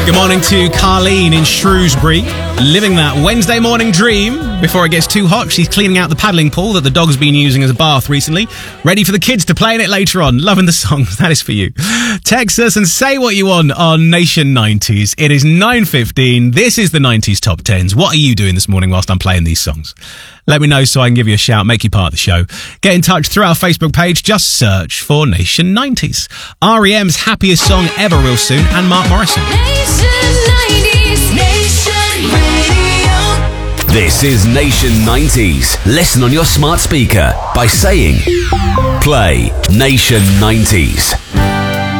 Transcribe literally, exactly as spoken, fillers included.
Good morning to Carleen in Shrewsbury, living that Wednesday morning dream. Before it gets too hot, she's cleaning out the paddling pool that the dog's been using as a bath recently. Ready for the kids to play in it later on. Loving the songs. That is for you. Text us and say what you want on Nation nineties. It is nine fifteen. This is the nineties Top Tens. What are you doing this morning whilst I'm playing these songs? Let me know so I can give you a shout, make you part of the show. Get in touch through our Facebook page. Just search for Nation nineties. R E M's happiest song ever real soon, and Mark Morrison. Nation nineties, Nation Radio. This is Nation nineties. Listen on your smart speaker by saying, play Nation nineties.